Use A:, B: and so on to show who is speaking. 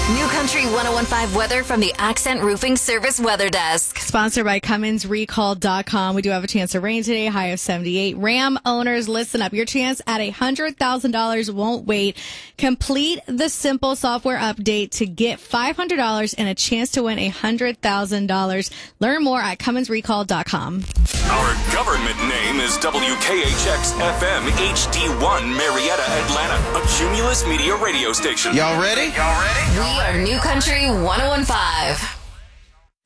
A: New Country 1015 weather from the Accent Roofing Service Weather Desk.
B: Sponsored by CummonsRecall.com. We do have a chance of rain today, high of 78. Ram owners, listen up. Your chance at $100,000 won't wait. Complete the simple software update to get $500 and a chance to win $100,000. Learn more at CummonsRecall.com.
C: Our government name is WKHX-FM HD1 Marietta, Atlanta, a Cumulus Media radio station.
D: Y'all ready?
A: We are New Country 1015.